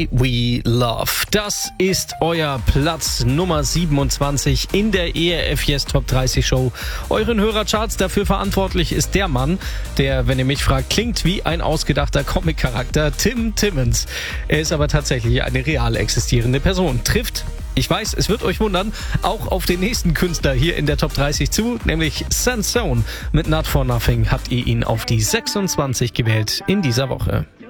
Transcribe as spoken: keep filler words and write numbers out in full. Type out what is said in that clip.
We Love. Das ist euer Platz Nummer siebenundzwanzig in der E R F Yes Top dreißig Show. Euren Hörercharts. Dafür verantwortlich ist der Mann, der, wenn ihr mich fragt, klingt wie ein ausgedachter Comic-Charakter, Tim Timmons. Er ist aber tatsächlich eine real existierende Person. Trifft, ich weiß, es wird euch wundern, auch auf den nächsten Künstler hier in der Top dreißig zu, nämlich Sansone. Mit Not For Nothing habt ihr ihn auf die sechsundzwanzig gewählt in dieser Woche.